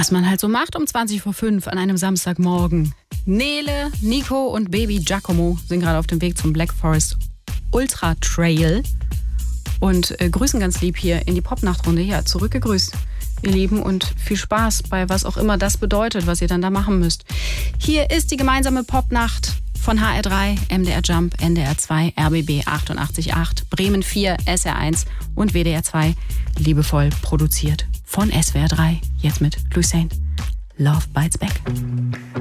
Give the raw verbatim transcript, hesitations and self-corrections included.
Was man halt so macht um zwanzig vor fünf an einem Samstagmorgen. Nele, Nico und Baby Giacomo sind gerade auf dem Weg zum Black Forest Ultra Trail und äh, grüßen ganz lieb hier in die Popnachtrunde. Ja, zurückgegrüßt, ihr Lieben, und viel Spaß bei was auch immer das bedeutet, was ihr dann da machen müsst. Hier ist die gemeinsame Popnacht von H R drei, M D R Jump, N D R zwei, R B B achtundachtzig Komma acht, Bremen vier, S R eins und W D R zwei. Liebevoll produziert von S W R drei. Jetzt mit Lucene. Love Bites Back.